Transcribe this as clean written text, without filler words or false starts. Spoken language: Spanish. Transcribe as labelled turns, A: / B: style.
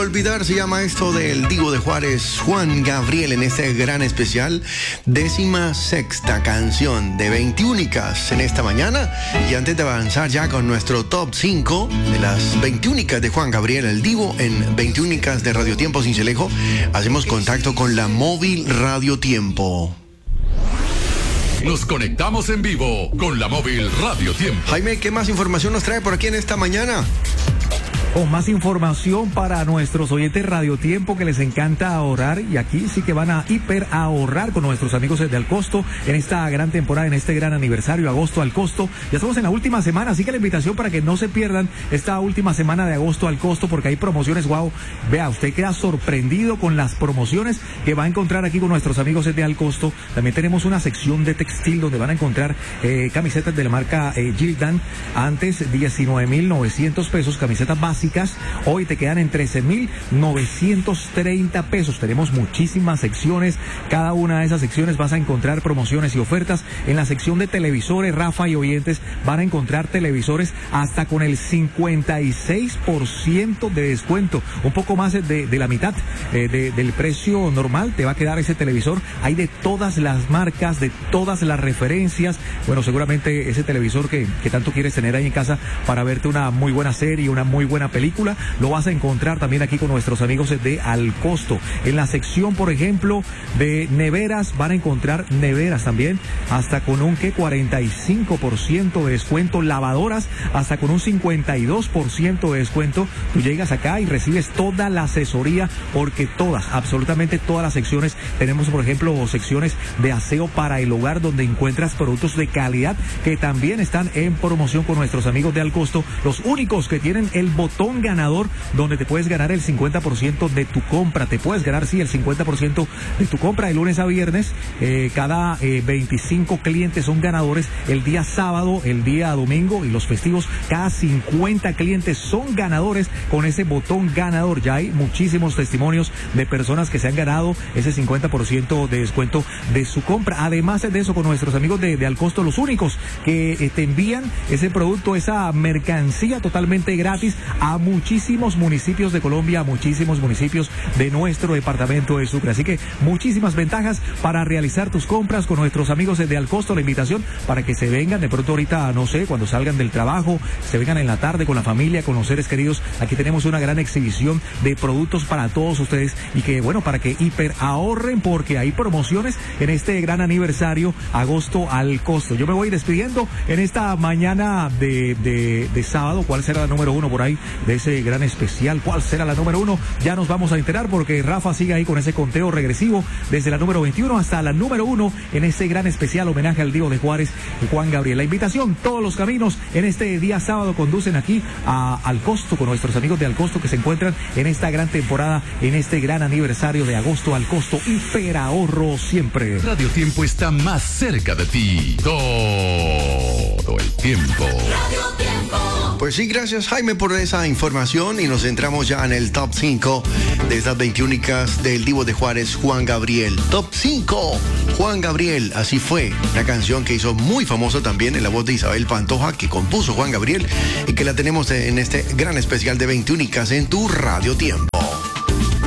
A: olvidar se llama esto del Divo de Juárez, Juan Gabriel, en este gran especial, 16ª canción de 21icas en esta mañana. Y antes de avanzar ya con nuestro top 5 de las 21icas de Juan Gabriel, el Divo, en 21icas de Radio Tiempo Sincelejo, hacemos contacto con la móvil Radio Tiempo.
B: Nos conectamos en vivo con la móvil Radio Tiempo.
A: Jaime, ¿qué más información nos trae por aquí en esta mañana?
C: Con más información para nuestros oyentes Radio Tiempo que les encanta ahorrar, y aquí sí que van a hiper ahorrar con nuestros amigos de Al Costo en esta gran temporada, en este gran aniversario, agosto al costo. Ya estamos en la última semana, así que la invitación para que no se pierdan esta última semana de agosto al costo, porque hay promociones, wow, vea, usted queda sorprendido con las promociones que va a encontrar aquí con nuestros amigos de Al Costo. También tenemos una sección de textil donde van a encontrar camisetas de la marca Gildan, antes 19,900 pesos, camisetas básicas. Hoy te quedan en 13,930 pesos. Tenemos muchísimas secciones. Cada una de esas secciones vas a encontrar promociones y ofertas. En la sección de televisores, Rafa y oyentes, van a encontrar televisores hasta con el 56% de descuento. Un poco más de la mitad del precio normal te va a quedar ese televisor. Hay de todas las marcas, de todas las referencias. Bueno, seguramente ese televisor que tanto quieres tener ahí en casa para verte una muy buena serie, una muy buena película, lo vas a encontrar también aquí con nuestros amigos de Al Costo. En la sección, por ejemplo, de neveras, van a encontrar neveras también hasta con un 45% de descuento, lavadoras hasta con un 52% de descuento. Tú llegas acá y recibes toda la asesoría, porque todas, absolutamente todas las secciones, tenemos por ejemplo secciones de aseo para el hogar donde encuentras productos de calidad que también están en promoción con nuestros amigos de Al Costo, los únicos que tienen el botón ganador, donde te puedes ganar el 50% de tu compra. Te puedes ganar, sí, el 50% de tu compra de lunes a viernes. Cada 25 clientes son ganadores. El día sábado, el día domingo y los festivos, cada 50 clientes son ganadores con ese botón ganador. Ya hay muchísimos testimonios de personas que se han ganado ese 50% de descuento de su compra. Además de eso, con nuestros amigos de Al Costo, los únicos que te envían ese producto, esa mercancía totalmente gratis a muchísimos municipios de Colombia, a muchísimos municipios de nuestro departamento de Sucre. Así que muchísimas ventajas para realizar tus compras con nuestros amigos de Al Costo. La invitación para que se vengan de pronto ahorita, no sé, cuando salgan del trabajo, se vengan en la tarde con la familia, con los seres queridos. Aquí tenemos una gran exhibición de productos para todos ustedes, y que bueno, para que hiper ahorren, porque hay promociones en este gran aniversario, agosto al costo. Yo me voy despidiendo en esta mañana de sábado. ¿Cuál será la número 1 por ahí de ese gran especial? ¿Cuál será la número 1? Ya nos vamos a enterar, porque Rafa sigue ahí con ese conteo regresivo desde la número 21 hasta la número 1 en ese gran especial homenaje al Divo de Juárez, Juan Gabriel. La invitación, todos los caminos en este día sábado conducen aquí a Al Costo con nuestros amigos de Al Costo, que se encuentran en esta gran temporada, en este gran aniversario de agosto al costo. Hiper ahorro siempre.
B: Radio Tiempo está más cerca de ti todo el tiempo.
A: Radio Tiempo. Pues sí, gracias Jaime por esa información, y nos centramos ya en el top 5 de estas 21icas del Divo de Juárez, Juan Gabriel. Top 5, Juan Gabriel, así fue, una canción que hizo muy famosa también en la voz de Isabel Pantoja, que compuso Juan Gabriel, y que la tenemos en este gran especial de 21icas en tu Radio Tiempo.